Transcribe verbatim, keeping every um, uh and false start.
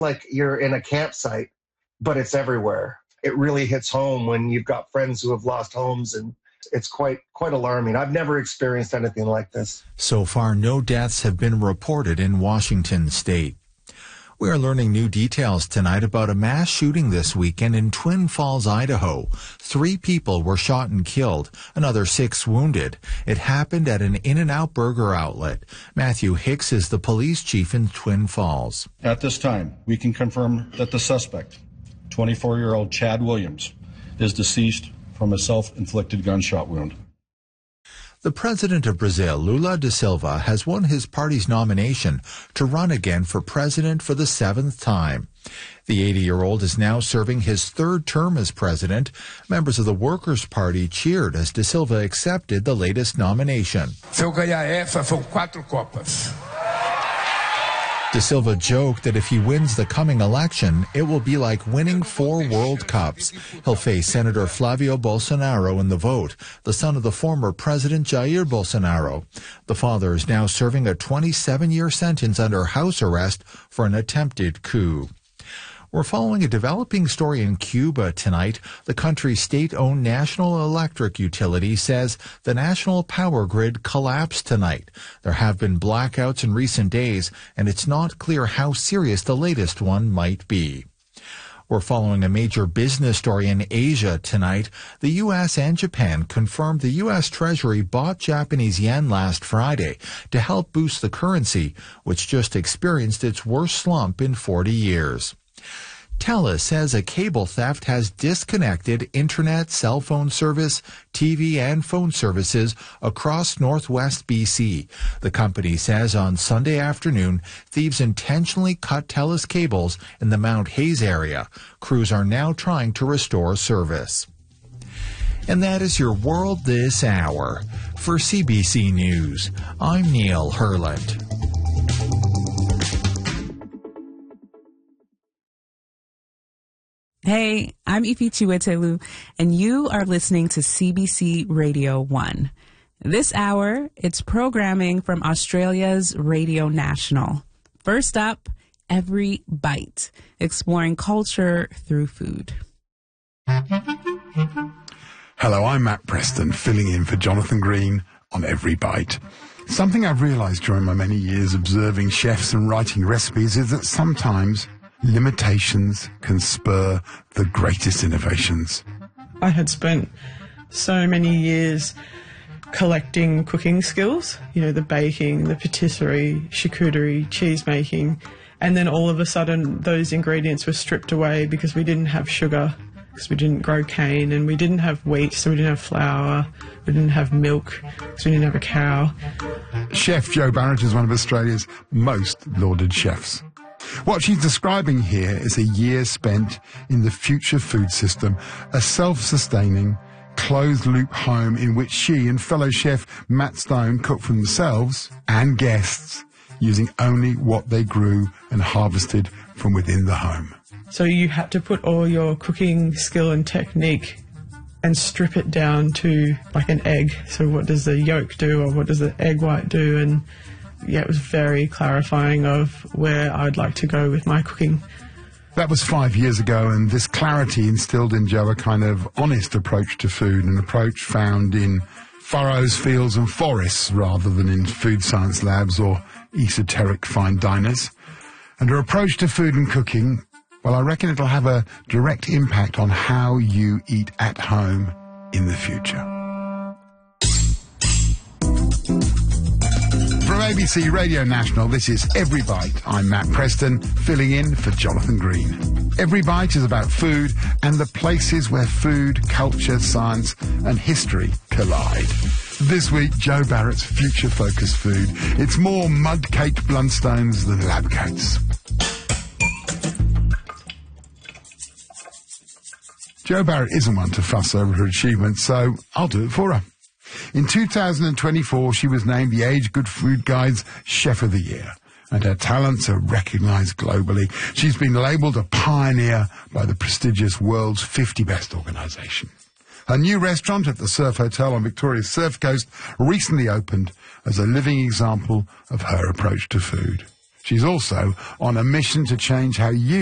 like you're in a campsite, but it's everywhere. It really hits home when you've got friends who have lost homes, and it's quite quite alarming. I've never experienced anything like this. So far, no deaths have been reported in Washington state. We are learning new details tonight about a mass shooting this weekend in Twin Falls, Idaho. Three people were shot and killed, another six wounded. It happened at an In-N-Out burger outlet. Matthew Hicks is the police chief in Twin Falls. At this time, we can confirm that the suspect, twenty-four-year-old Chad Williams, is deceased from a self-inflicted gunshot wound. The president of Brazil, Lula da Silva, has won his party's nomination to run again for president for the seventh time. The eighty-year-old is now serving his third term as president. Members of the Workers' Party cheered as da Silva accepted the latest nomination. Se eu ganhar essa, são quatro copas. Da Silva joked that if he wins the coming election, it will be like winning four World Cups. He'll face Senator Flavio Bolsonaro in the vote, the son of the former President Jair Bolsonaro. The father is now serving a twenty-seven-year sentence under house arrest for an attempted coup. We're following a developing story in Cuba tonight. The country's state-owned national electric utility says the national power grid collapsed tonight. There have been blackouts in recent days, and it's not clear how serious the latest one might be. We're following a major business story in Asia tonight. The U S and Japan confirmed the U S Treasury bought Japanese yen last Friday to help boost the currency, which just experienced its worst slump in forty years. TELUS says a cable theft has disconnected internet, cell phone service, T V, and phone services across northwest B C. The company says on Sunday afternoon, thieves intentionally cut TELUS cables in the Mount Hayes area. Crews are now trying to restore service. And that is your world this hour. For C B C News, I'm Neil Hurland. Hey, I'm Ifi Chiwetelu, and you are listening to C B C Radio one. This hour, it's programming from Australia's Radio National. First up, Every Bite, exploring culture through food. Hello, I'm Matt Preston, filling in for Jonathan Green on Every Bite. Something I've realised during my many years observing chefs and writing recipes is that sometimes limitations can spur the greatest innovations. I had spent so many years collecting cooking skills, you know, the baking, the patisserie, charcuterie, cheese making, and then all of a sudden those ingredients were stripped away because we didn't have sugar, because we didn't grow cane, and we didn't have wheat, so we didn't have flour, we didn't have milk, because we didn't have a cow. Chef Jo Barrett is one of Australia's most lauded chefs. What she's describing here is a year spent in the future food system, a self-sustaining, closed-loop home in which she and fellow chef Matt Stone cook for themselves and guests using only what they grew and harvested from within the home. So you had to put all your cooking skill and technique and strip it down to like an egg. So what does the yolk do, or what does the egg white do? And yeah, it was very clarifying of where I'd like to go with my cooking. That was five years ago, and this clarity instilled in Jo a kind of honest approach to food, an approach found in furrows, fields and forests rather than in food science labs or esoteric fine diners. And her approach to food and cooking, well, I reckon it'll have a direct impact on how you eat at home in the future. From A B C Radio National, this is Every Bite. I'm Matt Preston, filling in for Jonathan Green. Every Bite is about food and the places where food, culture, science and history collide. This week, Jo Barrett's future-focused food. It's more mud-caked Blundstones than lab coats. Jo Barrett isn't one to fuss over her achievements, so I'll do it for her. In two thousand twenty-four, she was named the Age Good Food Guide's Chef of the Year, and her talents are recognised globally. She's been labelled a pioneer by the prestigious World's fifty Best organisation. Her new restaurant at the Surf Hotel on Victoria's Surf Coast recently opened as a living example of her approach to food. She's also on a mission to change how you